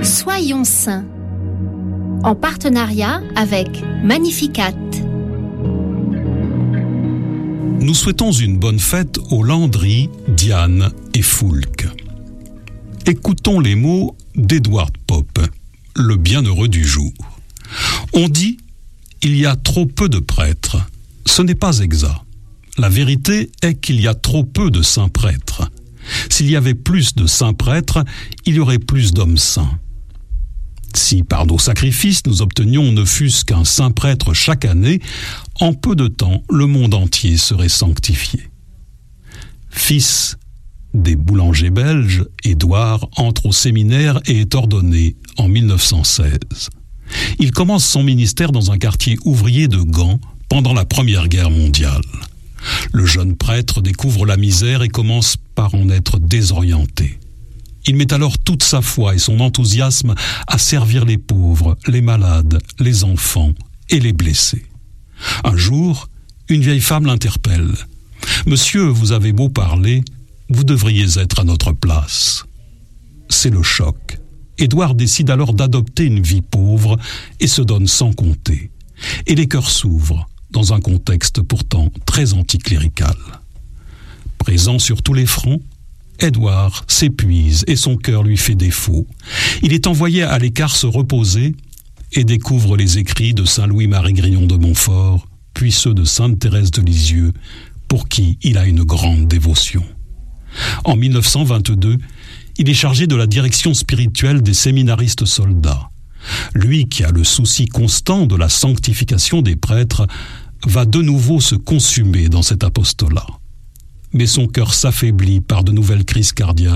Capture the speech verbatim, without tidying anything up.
Soyons saints, en partenariat avec Magnificat. Nous souhaitons une bonne fête aux Landry, Diane et Foulque. Écoutons les mots d'Edward Pope, le bienheureux du jour. On dit « il y a trop peu de prêtres ». Ce n'est pas exact. La vérité est qu'il y a trop peu de saints prêtres. S'il y avait plus de saints prêtres, il y aurait plus d'hommes saints. Si par nos sacrifices nous obtenions ne fût-ce qu'un saint prêtre chaque année, en peu de temps, le monde entier serait sanctifié. Fils des boulangers belges, Édouard entre au séminaire et est ordonné en mille neuf cent seize. Il commence son ministère dans un quartier ouvrier de Gand pendant la Première Guerre mondiale. Le jeune prêtre découvre la misère et commence par en être désorienté. Il met alors toute sa foi et son enthousiasme à servir les pauvres, les malades, les enfants et les blessés. Un jour, une vieille femme l'interpelle. « Monsieur, vous avez beau parler, vous devriez être à notre place. » C'est le choc. Édouard décide alors d'adopter une vie pauvre et se donne sans compter. Et les cœurs s'ouvrent dans un contexte pourtant très anticlérical. Présent sur tous les fronts, Édouard s'épuise et son cœur lui fait défaut. Il est envoyé à l'écart se reposer et découvre les écrits de saint Louis-Marie Grignon de Montfort, puis ceux de sainte Thérèse de Lisieux, pour qui il a une grande dévotion. En mille neuf cent vingt-deux, il est chargé de la direction spirituelle des séminaristes soldats. Lui qui a le souci constant de la sanctification des prêtres va de nouveau se consumer dans cet apostolat. Mais son cœur s'affaiblit par de nouvelles crises cardiaques